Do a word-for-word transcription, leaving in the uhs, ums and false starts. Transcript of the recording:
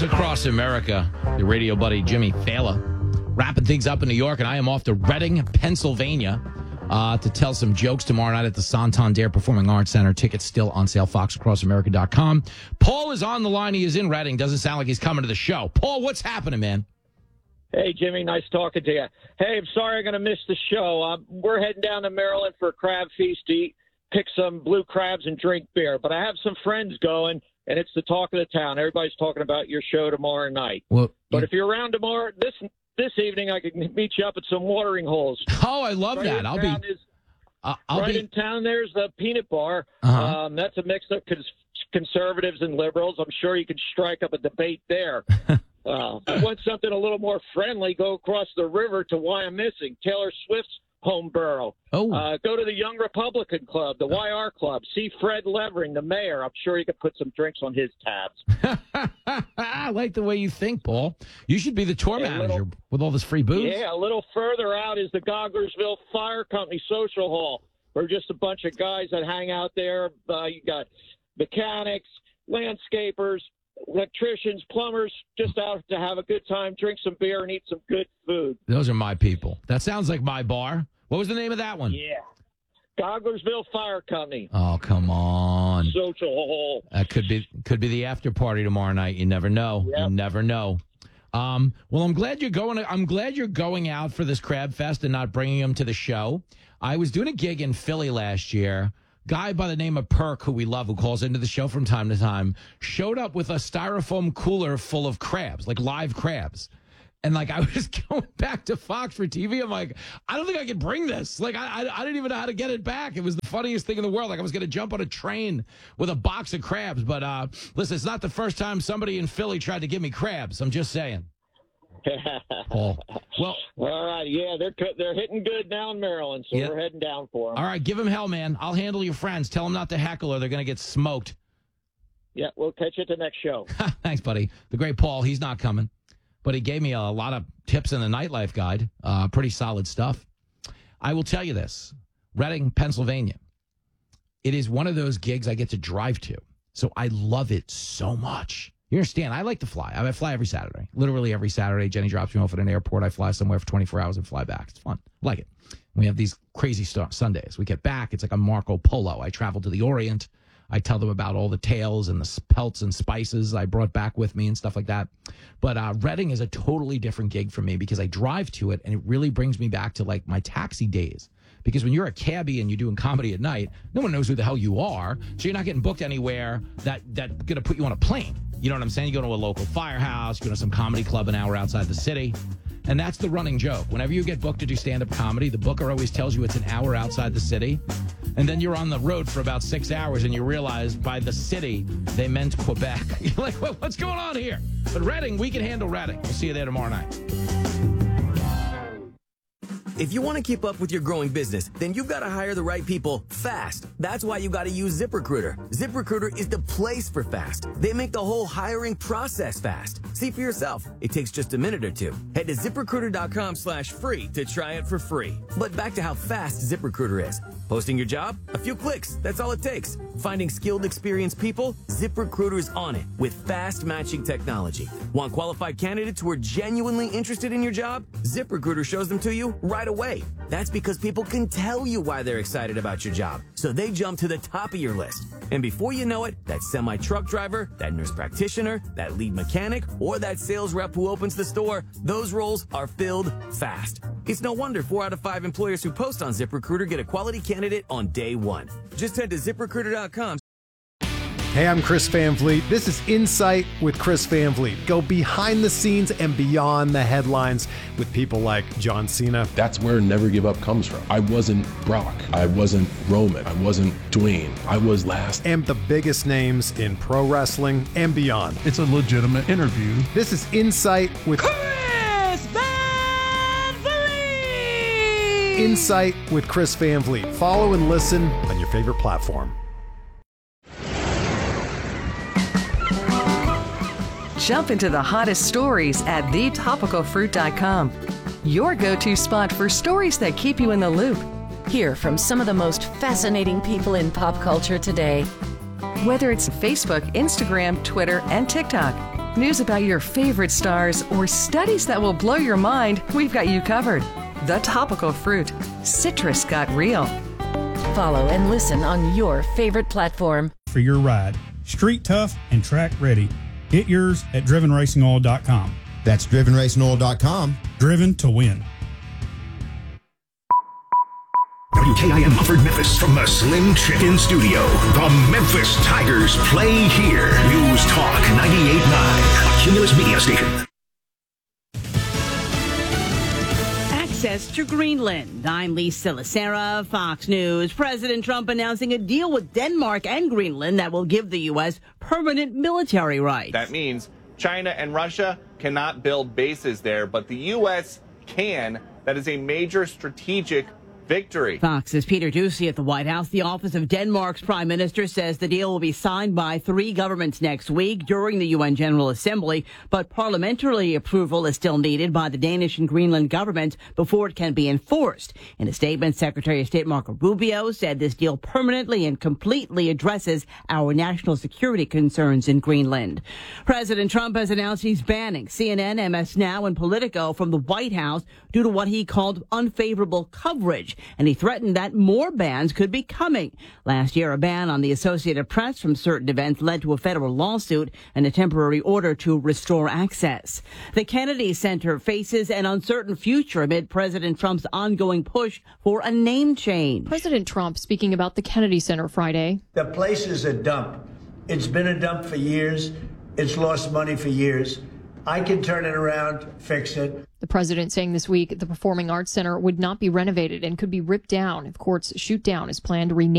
Across America. Your radio buddy, Jimmy Fallon, wrapping things up in New York, and I am off to Reading, Pennsylvania, uh, to tell some jokes tomorrow night at the Santander Performing Arts Center. Tickets still on sale, fox across america dot com. Paul is on the line. He is in Reading. Doesn't sound like he's coming to the show. Paul, what's happening, man? Hey, Jimmy, nice talking to you. Hey, I'm sorry I'm going to miss the show. Um, we're heading down to Maryland for a crab feast to eat, pick some blue crabs and drink beer. But I have some friends going, and it's the talk of the town. Everybody's talking about your show tomorrow night. Well, but if you're around tomorrow, this this evening, I can meet you up at some watering holes. Oh, I love right that. I'll be. Is, uh, I'll right be... in town, there's the Peanut Bar. Uh-huh. Um, that's a mix of cons- conservatives and liberals. I'm sure you can strike up a debate there. Uh, if you want something a little more friendly, go across the river to Wyomissing, Taylor Swift's home borough. Oh. Uh, go to the Young Republican Club, the Y R Club. See Fred Levering, the mayor. I'm sure you could put some drinks on his tabs. I like the way you think, Paul. You should be the tour a manager little, with all this free booze. Yeah, a little further out is the Goglersville Fire Company Social Hall. We're just a bunch of guys that hang out there. Uh, you got mechanics, landscapers, electricians, plumbers, just out to have a good time, drink some beer, and eat some good food. Those are my people. That sounds like my bar. What was the name of that one? Yeah. Goglersville Fire Company. Oh, come on. Social hall. That could be could be the after party tomorrow night. You never know. Yep. You never know. Um, well, I'm glad you're going. I'm glad you're going out for this Crab Fest and not bringing them to the show. I was doing a gig in Philly last year. Guy by the name of Perk, who we love, who calls into the show from time to time, showed up with a styrofoam cooler full of crabs, like live crabs. And, like, I was going back to Fox for T V. I'm like, I don't think I can bring this. Like, I, I I didn't even know how to get it back. It was the funniest thing in the world. Like, I was going to jump on a train with a box of crabs. But, uh, listen, it's not the first time somebody in Philly tried to give me crabs. I'm just saying. Paul. Well, all right, yeah, they're they're hitting good now in Maryland, so yeah. we're heading down for them. All right, give them hell, man. I'll handle your friends. Tell them not to heckle or they're going to get smoked. Yeah, we'll catch you at the next show. Thanks, buddy. The great Paul, he's not coming, but he gave me a lot of tips in the nightlife guide. Uh, pretty solid stuff. I will tell you this, Reading, Pennsylvania, it is one of those gigs I get to drive to, so I love it so much. You understand? I like to fly. I fly every Saturday. Literally every Saturday. Jenny drops me off at an airport. I fly somewhere for twenty-four hours and fly back. It's fun. I like it. We have these crazy st- Sundays. We get back. It's like a Marco Polo. I travel to the Orient. I tell them about all the tales and the pelts and spices I brought back with me and stuff like that. But uh, Reading is a totally different gig for me because I drive to it, and it really brings me back to, like, my taxi days. Because when you're a cabbie and you're doing comedy at night, no one knows who the hell you are. So you're not getting booked anywhere that that's going to put you on a plane. You know what I'm saying? You go to a local firehouse, you go to some comedy club an hour outside the city. And that's the running joke. Whenever you get booked to do stand-up comedy, the booker always tells you it's an hour outside the city. And then you're on the road for about six hours and you realize by the city, they meant Quebec. You're like, well, what's going on here? But Reading, we can handle Reading. We'll see you there tomorrow night. If you want to keep up with your growing business, then you've got to hire the right people fast. That's why you got to use ZipRecruiter. ZipRecruiter is the place for fast. They make the whole hiring process fast. See for yourself. It takes just a minute or two. Head to ZipRecruiter.com slash free to try it for free. But back to how fast ZipRecruiter is. Posting your job? A few clicks. That's all it takes. Finding skilled, experienced people? ZipRecruiter's on it with fast matching technology. Want qualified candidates who are genuinely interested in your job? ZipRecruiter shows them to you right away. That's because people can tell you why they're excited about your job, so they jump to the top of your list. And before you know it, that semi-truck driver, that nurse practitioner, that lead mechanic, or that sales rep who opens the store, those roles are filled fast. It's no wonder four out of five employers who post on ZipRecruiter get a quality candidate on day one. Just head to zip recruiter dot com. Hey, I'm Chris Van Vliet. This is Insight with Chris Van Vliet. Go behind the scenes and beyond the headlines with people like John Cena. That's where Never Give Up comes from. I wasn't Brock. I wasn't Roman. I wasn't Dwayne. I was last. And the biggest names in pro wrestling and beyond. It's a legitimate interview. This is Insight with Chris Van Vliet. Insight with Chris Van Vliet. Follow and listen on your favorite platform. Jump into the hottest stories at the topical fruit dot com. Your go-to spot for stories that keep you in the loop. Hear from some of the most fascinating people in pop culture today. Whether it's Facebook, Instagram, Twitter, and TikTok. news about your favorite stars, or studies that will blow your mind, we've got you covered. The Topical Fruit. Citrus got real. Follow and listen on your favorite platform. For your ride, street tough and track ready. Get yours at driven racing oil dot com. That's driven racing oil dot com. Driven to win. W K I M Mumford, Memphis, from the Slim Chicken Studio. The Memphis Tigers play here. News Talk ninety-eight point nine, a Cumulus Media station. Access to Greenland. I'm Lisa Lacera, Fox News. President Trump announcing a deal with Denmark and Greenland that will give the U S permanent military rights. That means China and Russia cannot build bases there, but the U S can. That is a major strategic victory. Fox's Peter Doocy at the White House. The office of Denmark's prime minister says the deal will be signed by three governments next week during the U N General Assembly, but parliamentary approval is still needed by the Danish and Greenland governments before it can be enforced. In a statement, Secretary of State Marco Rubio said this deal permanently and completely addresses our national security concerns in Greenland. President Trump has announced he's banning C N N, M S Now, and Politico from the White House due to what he called unfavorable coverage. And he threatened that more bans could be coming. Last year, a ban on the Associated Press from certain events led to a federal lawsuit and a temporary order to restore access. The Kennedy Center faces an uncertain future amid President Trump's ongoing push for a name change. President Trump speaking about the Kennedy Center Friday. The place is a dump. It's been a dump for years. It's lost money for years. I can turn it around, fix it. The president saying this week the Performing Arts Center would not be renovated and could be ripped down if courts shoot down his plan to rename